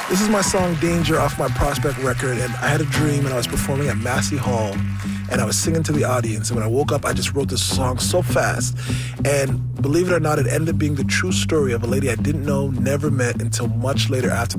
This is my song Danger off my Prospect record, and I had a dream and I was performing at Massey Hall and I was singing to the audience, and when I woke up I just wrote this song so fast, and believe it or not, it ended up being the true story of a lady I didn't know, never met until much later after